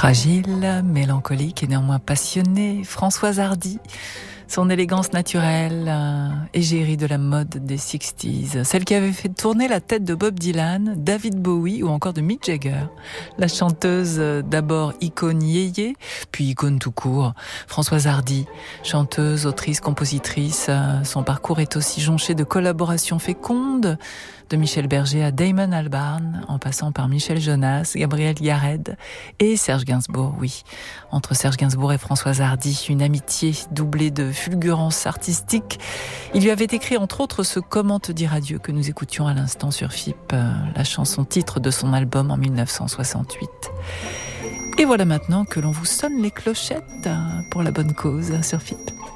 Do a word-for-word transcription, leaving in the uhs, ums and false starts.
Fragile, mélancolique et néanmoins passionnée, Françoise Hardy, son élégance naturelle, euh, égérie de la mode des sixties, celle qui avait fait tourner la tête de Bob Dylan, David Bowie ou encore de Mick Jagger. La chanteuse euh, d'abord icône yéyé, puis icône tout court, Françoise Hardy, chanteuse, autrice, compositrice, euh, son parcours est aussi jonché de collaborations fécondes, de Michel Berger à Damon Albarn, en passant par Michel Jonas, Gabriel Yared et Serge Gainsbourg, oui. Entre Serge Gainsbourg et Françoise Hardy, une amitié doublée de fulgurance artistique. Il lui avait écrit entre autres ce Comment te dire adieu que nous écoutions à l'instant sur F I P, euh, la chanson titre de son album en mille neuf cent soixante-huit. Et voilà maintenant que l'on vous sonne les clochettes euh, pour la bonne cause sur F I P.